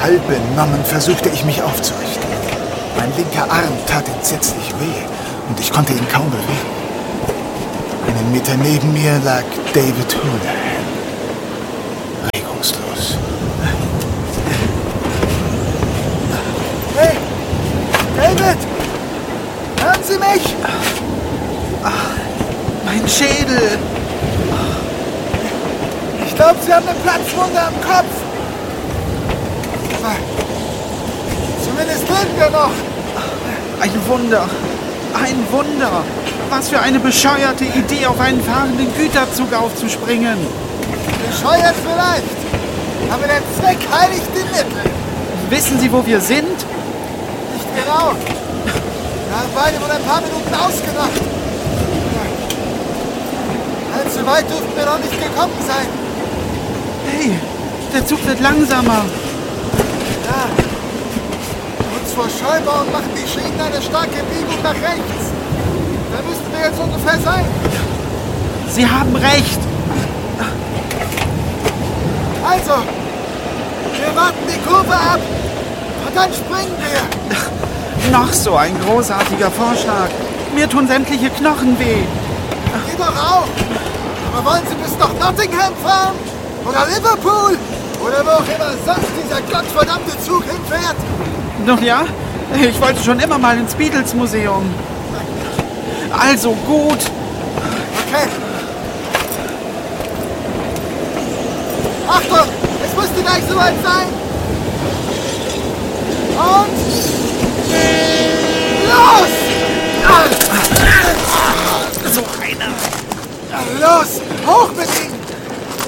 Halb benommen versuchte ich mich aufzurichten. Mein linker Arm tat entsetzlich weh und ich konnte ihn kaum bewegen. Einen Meter neben mir lag David Houlihan. Regungslos. Hey! David! Hören Sie mich? Mein Schädel! Ich glaube, Sie haben eine Platzwunde am Kopf. Zumindest leben wir noch. Ein Wunder! Ein Wunder! Was für eine bescheuerte Idee, auf einen fahrenden Güterzug aufzuspringen! Bescheuert vielleicht, aber der Zweck heiligt die Mittel. Wissen Sie, wo wir sind? Nicht genau. Wir haben beide wohl ein paar Minuten ausgemacht. Allzu weit dürften wir noch nicht gekommen sein. Hey, der Zug wird langsamer. Ja. Kurz vor Scheubaum machen die Schienen eine starke Biegung nach rechts. Da müssten wir jetzt ungefähr sein. Sie haben recht. Also, wir warten die Kurve ab und dann springen wir. Noch so ein großartiger Vorschlag. Mir tun sämtliche Knochen weh. Ihr doch auch. Aber wollen Sie bis nach Nottingham fahren? Oder Liverpool? Oder wo auch immer sonst dieser gottverdammte Zug hinfährt? Nun ja, ich wollte schon immer mal ins Beatles-Museum. Also gut. Okay. Achtung, es müsste gleich soweit sein. Und los! So einer. Los, hoch mit Ihnen!